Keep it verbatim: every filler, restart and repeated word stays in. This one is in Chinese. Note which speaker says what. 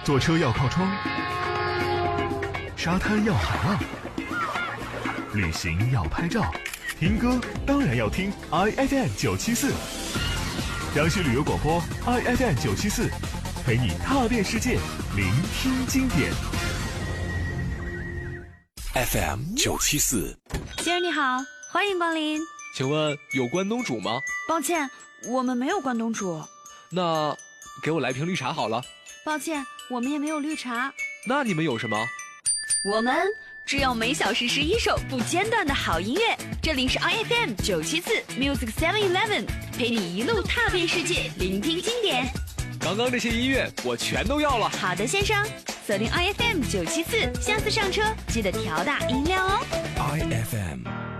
Speaker 1: 坐车要靠窗，沙滩要海浪，旅行要拍照，听歌当然要听 I F M 九七四，江西旅游广播 I F M 九七四，陪你踏遍世界，聆听经典。
Speaker 2: F M 九七四，
Speaker 3: 先生你好，欢迎光临。
Speaker 4: 请问有关东煮吗？
Speaker 3: 抱歉，我们没有关东煮。
Speaker 4: 那给我来瓶绿茶好了。
Speaker 3: 抱歉，我们也没有绿茶。
Speaker 4: 那你们有什么？
Speaker 3: 我们只有每小时十一首不间断的好音乐。这里是 I F M 九七四 Music Seven Eleven， 陪你一路踏遍世界，聆听经典。
Speaker 4: 刚刚这些音乐我全都要了。
Speaker 3: 好的，先生，锁定 I F M 九七四，下次上车记得调大音量哦。
Speaker 2: I F M